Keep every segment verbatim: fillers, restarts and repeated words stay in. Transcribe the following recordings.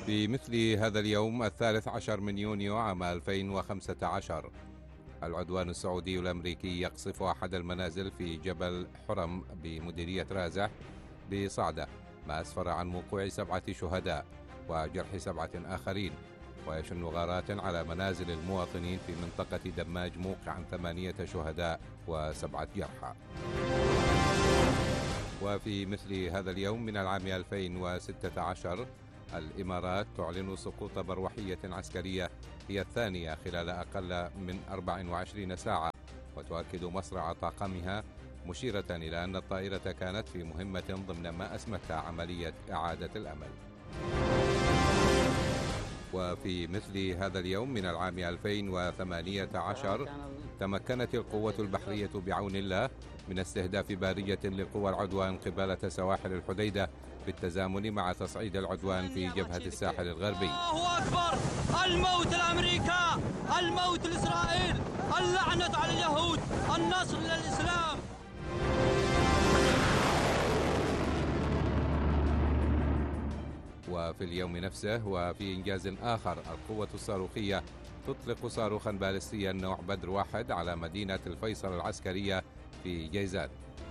في مثل هذا اليوم الثالث عشر من يونيو عام ألفين وخمسة عشر، العدوان السعودي الأمريكي يقصف أحد المنازل في جبل حرم بمديرية رازح بصعدة، ما أسفر عن وقوع سبعة شهداء وجرح سبعة آخرين، ويشن غارات على منازل المواطنين في منطقة دماج موقعا ثمانية شهداء وسبعة جرحى. وفي مثل هذا اليوم من العام ألفين وستة عشر، الإمارات تعلن سقوط مروحية عسكرية هي الثانية خلال أقل من أربع وعشرين ساعة، وتؤكد مصرع طاقمها مشيرة إلى أن الطائرة كانت في مهمة ضمن ما أسمتها عملية إعادة الأمل. وفي مثل هذا اليوم من العام ألفين وثمانية عشر، تمكنت القوة البحرية بعون الله من استهداف بارجة لقوى العدوان قبالة سواحل الحديدة بالتزامن مع تصعيد العدوان في جبهة الساحل الغربي. الله أكبر! الموت لأمريكا، الموت لإسرائيل، اللعنة على اليهود، النصر للإسلام. وفي اليوم نفسه وفي إنجاز آخر، القوة الصاروخية تطلق صاروخا باليستيا نوع بدر واحد على مدينة الفيصل العسكرية في جيزان.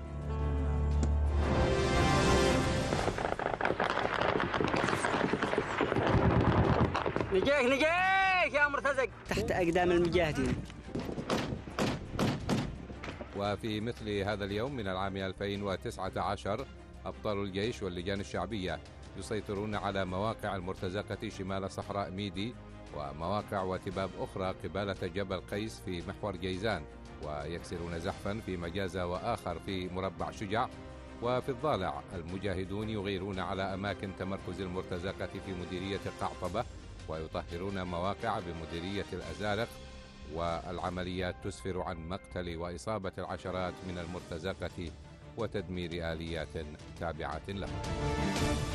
نجيك نجيك يا مرتزق تحت أقدام المجاهدين. وفي مثل هذا اليوم من العام ألفين وتسعة عشر، أبطال الجيش واللجان الشعبية يسيطرون على مواقع المرتزقة شمال صحراء ميدي ومواقع وتباب أخرى قبالة جبل قيس في محور جيزان، ويكسرون زحفا في مجازة وآخر في مربع شجع. وفي الضالع المجاهدون يغيرون على أماكن تمركز المرتزقة في مديرية قعطبة، ويطهرون مواقع بمديرية الأزارق، والعمليات تسفر عن مقتل وإصابة العشرات من المرتزقة وتدمير آليات تابعة لهم.